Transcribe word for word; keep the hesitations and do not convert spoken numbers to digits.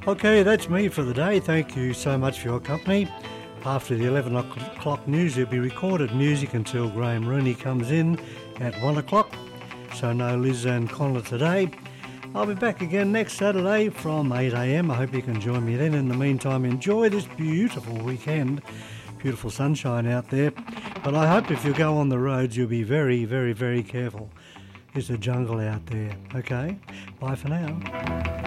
Okay, that's me for the day. Thank you so much for your company. After the eleven o'clock news, there'll be recorded music until Graham Rooney comes in at one o'clock. So no Liz and Connor today. I'll be back again next Saturday from eight a.m. I hope you can join me then. In the meantime, enjoy this beautiful weekend. Beautiful sunshine out there. But I hope if you go on the roads, you'll be very, very, very careful. It's a jungle out there. Okay? Bye for now.